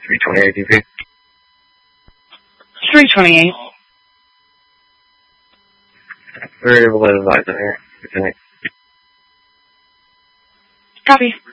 328 DP. 328. We're able to advise it here. Good night. Copy.